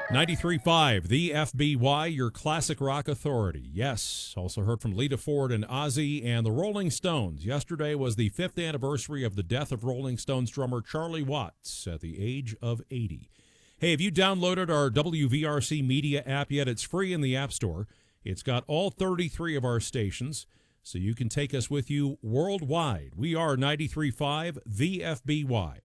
93.5, the FBY, your classic rock authority. Yes, also heard from Lita Ford and Ozzy and the Rolling Stones. Yesterday was the 5th anniversary of the death of Rolling Stones drummer Charlie Watts at the age of 80. Hey, have you downloaded our WVRC Media app yet? It's free in the App Store. It's got all 33 of our stations, so you can take us with you worldwide. We are 93.5, the FBY.